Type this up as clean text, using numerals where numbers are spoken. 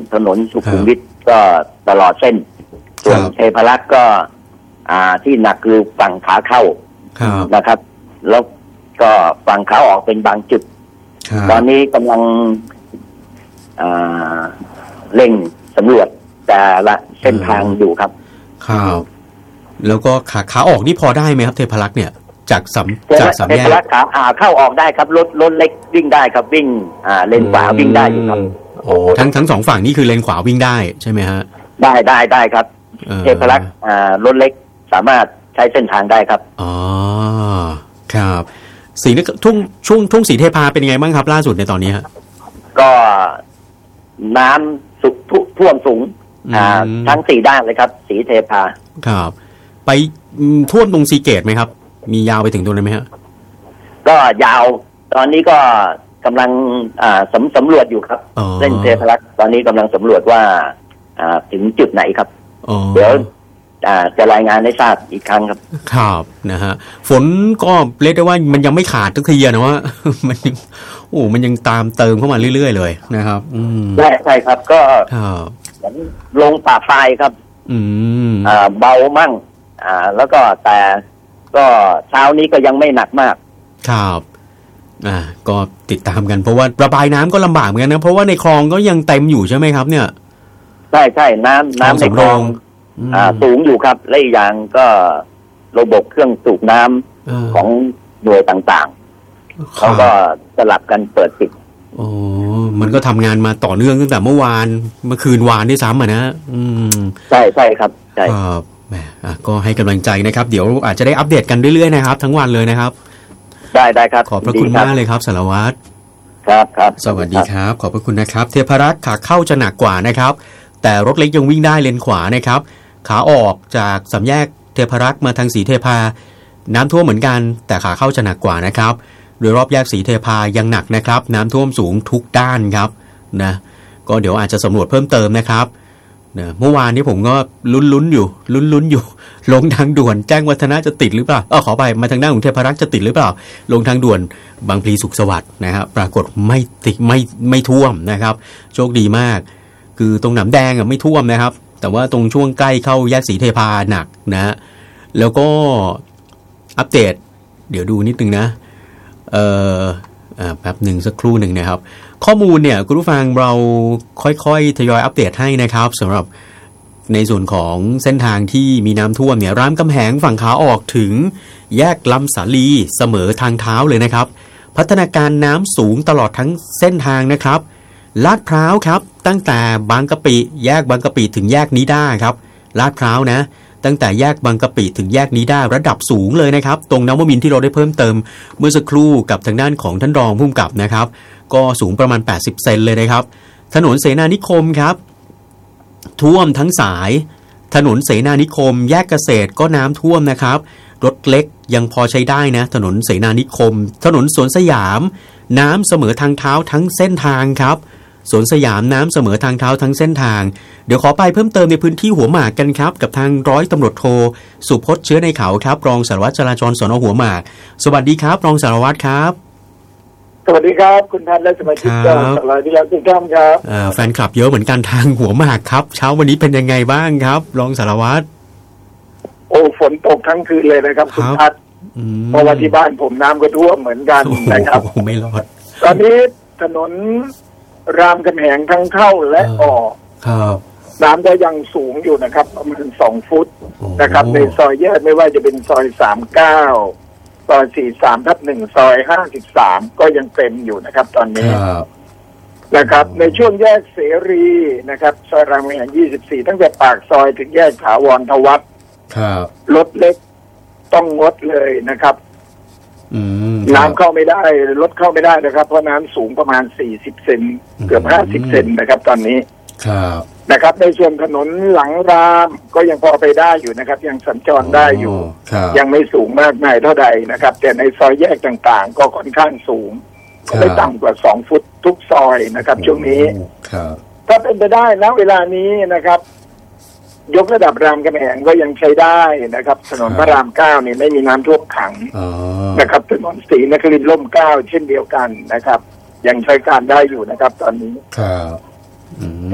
ถนนสุขุมวิทก็ตลอดเส้นส่วนเทพรักษ์ก็ที่หนักคือฝั่งขาเข้านะครับแล้วก็ฝั่งขาออกเป็นบางจุดตอนนี้กำลังเร่งสำรวจแต่ละเส้นทางอยู่ครับครับแล้วก็ขาออกนี่พอได้ไหมครับเทพรักษ์เนี่ยจากสามแยกเทพรักษ์ขาเข้าออกได้ครับรถเล็กวิ่งได้ครับวิ่งเลนขวาวิ่งได้อยู่ครับโอ้ทั้งสองฝั่งนี่คือเลนขวาวิ่งได้ใช่ไหมฮะได้ครับเทพรักษ์รถเล็กสามารถใช้เส้นทางได้ครับอ๋อครับทุ่งศรีเทพาเป็นยังไงบ้างครับล่าสุดในตอนนี้ฮะก็น้ำท่วมสูงทั้ง4ด้านเลยครับศรีเทพาครับไปท่วมตรงซีเกตไหมครับมียาวไปถึงตรงนั้นไหมฮะก็ยาวตอนนี้ก็กำลังสำรวจอยู่ครับเส้นเทพรักษ์ตอนนี้กำลังสำรวจว่าถึงจุดไหนครับเดี๋ยวจะรายงานให้ทราบอีกครั้งครับครับนะฮะฝนก็เรียกได้ว่ามันยังไม่ขาดทุกทีนะว่ามันยังตามเติมเข้ามาเรื่อยๆเลยนะครับใช่ครับก็ลงป่าไฟครับเบามั่งแล้วก็แต่ก็เช้านี้ก็ยังไม่หนักมากครับก็ติดตามกันเพราะว่าระบายน้ำก็ลำบากเหมือนกันนะเพราะว่าในคลองก็ยังเต็มอยู่ใช่ไหมครับเนี่ยใช่น้ำในคลองสูงอยู่ครับและอีกอย่างก็ระบบเครื่องสูบน้ำของหน่วยต่างๆเขาก็สลับกันเปิดปิดมันก็ทำงานมาต่อเนื่องตั้งแต่เมื่อคืนวานด้วยซ้ำนะใช่ครับใช่ก็ให้กำลังใจนะครับเดี๋ยวอาจจะได้อัปเดตกันเรื่อยๆนะครับทั้งวันเลยนะครับได้ครับขอบพระคุณมากเลยครับสารวัตรครับสวัสดีครับขอบพระคุณนะครับเทพรักษ์ขาเข้าจะหนักกว่านะครับแต่รถเล็กยังวิ่งได้เลนขวานะครับขาออกจากสามแยกเทพรักษ์มาทางศรีเทพาน้ำท่วมเหมือนกันแต่ขาเข้าจะหนักกว่านะครับโดยรอบแยกศรีเทพายังหนักนะครับน้ำท่วมสูงทุกด้านครับนะก็เดี๋ยวอาจจะสำรวจเพิ่มเติมนะครับเมื่อวานนี้ผมก็ลุ้นอยู่ลงทางด่วนแจ้งวัฒนะจะติดหรือเปล่าขอไปมาทางด้านของเทพรักษ์จะติดหรือเปล่าลงทางด่วนบางพลีสุขสวัสดิ์นะครับปรากฏไม่ติดไม่ท่วมนะครับโชคดีมากคือตรงหนำแดงไม่ท่วมนะครับแต่ว่าตรงช่วงใกล้เข้าแยกศรีเทพาหนักนะแล้วก็อัปเดตเดี๋ยวดูนิดนึงนะแป๊บหนึ่งสักครู่หนึ่งนะครับข้อมูลเนี่ยคุณผู้ฟังเราค่อยๆทยอยอัปเดตให้นะครับสำหรับในส่วนของเส้นทางที่มีน้ำท่วมเนี่ยรามคำแหงฝั่งขาออกถึงแยกลำสาลีเสมอทางเท้าเลยนะครับพัฒนาการน้ำสูงตลอดทั้งเส้นทางนะครับลาดพร้าวครับตั้งแต่บางกะปิแยกบางกะปิถึงแยกนิด้าครับลาดพร้าวนะตั้งแต่แยกบางกะปิถึงแยกนิด้าระดับสูงเลยนะครับตรงนวมินทร์ที่เราได้เพิ่มเติมเมื่อสักครู่กับทางด้านของท่านรองผู้กำกับนะครับก็สูงประมาณ80เซนเลยนะครับถนนเสนานิคมครับท่วมทั้งสายถนนเสนานิคมแยกเกษตรก็น้ำท่วมนะครับรถเล็กยังพอใช้ได้นะถนนเสนานิคมถนนสวนสยามน้ำเสมอทางเท้าทั้งเส้นทางครับสวนสยามน้ำเสมอทางเท้าทั้งเส้นทางเดี๋ยวขอไปเพิ่มเติมในพื้นที่หัวหมากกันครับกับทางร้อยตำรวจโทสุพจน์เชื้อในเขาครับรองสารวัตรจราจรสน.หัวหมากสวัสดีครับรองสารวัตรครับสวัสดีครับคุณทันและสมาชิกสารที่แล้วทุกท่านครับแฟนคลับเยอะเหมือนกันทางหัวหมากครับเช้าวันนี้เป็นยังไงบ้างครับรองสารวัตรฝนตกทั้งคืนเลยนะครับคุณทันเพราะว่าที่บ้านผมน้ำก็ท่วมเหมือนกันนะครับไม่รอดตอนนี้ถนนรามคำแหงทั้งเข้าและออกน้ำก็ยังสูงอยู่นะครับประมาณ2 ฟุตนะครับในซอยแยกไม่ว่าจะเป็นซอย39ซอย43/1ซอย53ก็ยังเต็มอยู่นะครับตอนนี้นะครับในช่วงแยกเสรีนะครับซอยรามคำแหง24ตั้งแต่ปากซอยถึงแยกถาวรทวัฒน์รถเล็กต้องงดเลยนะครับน้ำเข้าไม่ได้รถเข้าไม่ได้นะครับเพราะน้ำสูงประมาณ40เซนเกือบ50เซนนะครับตอนนี้นะครับในส่วนถนนหลังรามก็ยังพอไปได้อยู่นะครับยังสัญจรได้อยู่ยังไม่สูงมากมายเท่าใดนะครับแต่ในซอยแยกต่างๆก็ค่อนข้างสูงไม่ต่ำกว่า2 ฟุตทุกซอยนะครับช่วงนี้ถ้าเป็นไปได้ณเวลานี้นะครับยกระดับรามคำแหงก็ยังใช้ได้นะครับถนนพระราม9นี่ไม่มีน้ำท่วมขังนะครับถนนศรีนครินทร์ร่ม9เช่นเดียวกันนะครับยังใช้การได้อยู่นะครับตอนนี้